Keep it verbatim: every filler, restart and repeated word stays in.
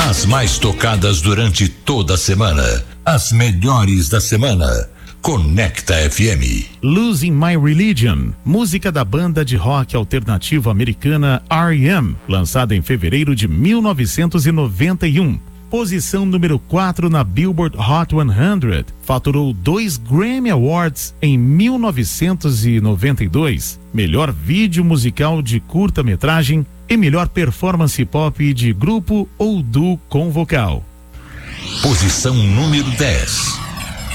As mais tocadas durante toda a semana. As melhores da semana. Conecta F M. Losing My Religion, música da banda de rock alternativo americana R E M, lançada em fevereiro de mil novecentos e noventa e um. Posição número quatro na Billboard Hot cem. Faturou dois Grammy Awards em mil novecentos e noventa e dois. Melhor vídeo musical de curta-metragem e melhor performance pop de grupo ou duo com vocal. Posição número dez.